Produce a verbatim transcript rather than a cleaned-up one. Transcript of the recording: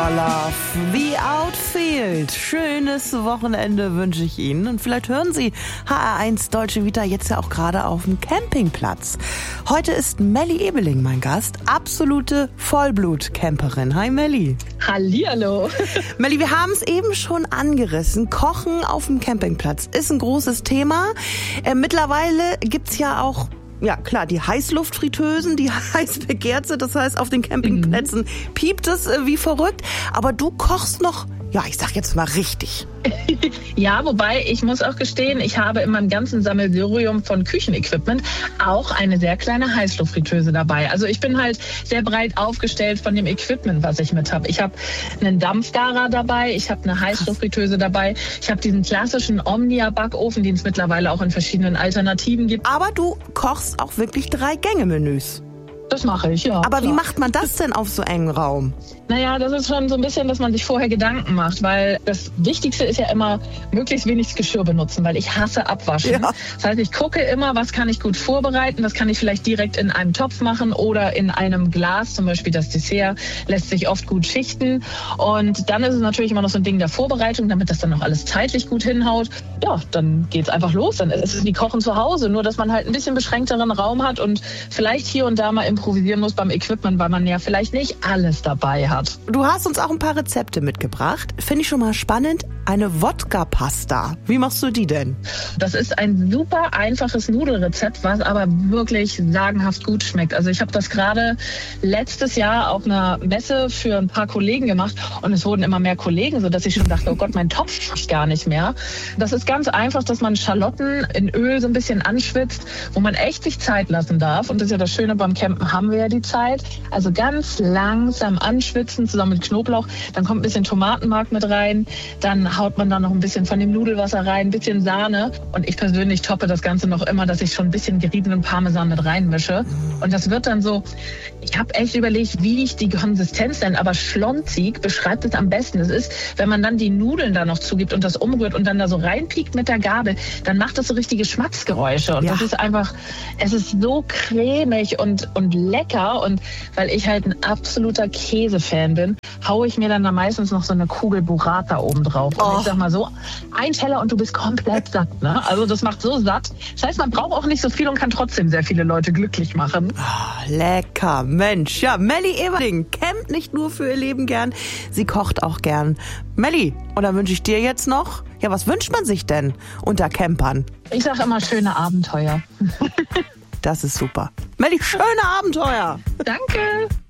Your Love, The Outfield. Schönes Wochenende wünsche ich Ihnen. Und vielleicht hören Sie H R eins Deutsche Vita jetzt ja auch gerade auf dem Campingplatz. Heute ist Melli Ebeling mein Gast, absolute Vollblut-Camperin. Hi Melli. Hallihallo. Melli, wir haben es eben schon angerissen. Kochen auf dem Campingplatz ist ein großes Thema. Äh, mittlerweile gibt's ja auch Ja, klar, die Heißluftfritteusen, die heiß begehrt sind. Das heißt, auf den Campingplätzen mhm. piept es äh, wie verrückt. Aber du kochst noch, ja, ich sag jetzt mal richtig. Ja, wobei ich muss auch gestehen, ich habe in meinem ganzen Sammelsurium von Küchenequipment auch eine sehr kleine Heißluftfritteuse dabei. Also ich bin halt sehr breit aufgestellt von dem Equipment, was ich mit habe. Ich habe einen Dampfgarer dabei, ich habe eine Heißluftfritteuse dabei, ich habe diesen klassischen Omnia-Backofen, den es mittlerweile auch in verschiedenen Alternativen gibt. Aber du kochst auch wirklich Drei-Gänge-Menüs. Das mache ich, ja. Aber klar. Wie macht man das denn auf so engem Raum? Naja, das ist schon so ein bisschen, dass man sich vorher Gedanken macht, weil das Wichtigste ist ja immer, möglichst wenig Geschirr benutzen, weil ich hasse Abwaschen. Ja. Das heißt, ich gucke immer, was kann ich gut vorbereiten, das kann ich vielleicht direkt in einem Topf machen oder in einem Glas, zum Beispiel das Dessert lässt sich oft gut schichten. Und dann ist es natürlich immer noch so ein Ding der Vorbereitung, damit das dann auch alles zeitlich gut hinhaut. Ja, dann geht's einfach los, dann ist es wie Kochen zu Hause, nur dass man halt ein bisschen beschränkteren Raum hat und vielleicht hier und da mal improvisieren muss beim Equipment, weil man ja vielleicht nicht alles dabei hat. Du hast uns auch ein paar Rezepte mitgebracht. Finde ich schon mal spannend. Eine Wodka-Pasta. Wie machst du die denn? Das ist ein super einfaches Nudelrezept, was aber wirklich sagenhaft gut schmeckt. Also ich habe das gerade letztes Jahr auf einer Messe für ein paar Kollegen gemacht und es wurden immer mehr Kollegen, sodass ich schon dachte, oh Gott, mein Topf schafft gar nicht mehr. Das ist ganz einfach, dass man Schalotten in Öl so ein bisschen anschwitzt, wo man echt sich Zeit lassen darf. Und das ist ja das Schöne, beim Campen haben wir ja die Zeit. Also ganz langsam anschwitzen, zusammen mit Knoblauch. Dann kommt ein bisschen Tomatenmark mit rein. Dann haut man da noch ein bisschen von dem Nudelwasser rein, ein bisschen Sahne. Und ich persönlich toppe das Ganze noch immer, dass ich schon ein bisschen geriebenen Parmesan mit reinmische. Und das wird dann so, ich habe echt überlegt, wie ich die Konsistenz nenne, aber schlonzig beschreibt es am besten. Es ist, wenn man dann die Nudeln da noch zugibt und das umrührt und dann da so reinpiekt mit der Gabel, dann macht das so richtige Schmatzgeräusche. Und ja. das ist einfach, es ist so cremig und, und lecker. Und weil ich halt ein absoluter Käsefan bin, haue ich mir dann da meistens noch so eine Kugel Burrata oben drauf. Und oh. ich sag mal so, ein Teller und du bist komplett satt. Ne? Also das macht so satt. Das heißt, man braucht auch nicht so viel und kann trotzdem sehr viele Leute glücklich machen. Oh, lecker, Mensch. Ja, Melli Ebeling campt nicht nur für ihr Leben gern, sie kocht auch gern. Melli, und dann wünsche ich dir jetzt noch, ja, was wünscht man sich denn unter Campern? Ich sag immer schöne Abenteuer. Das ist super. Melli, schöne Abenteuer. Danke.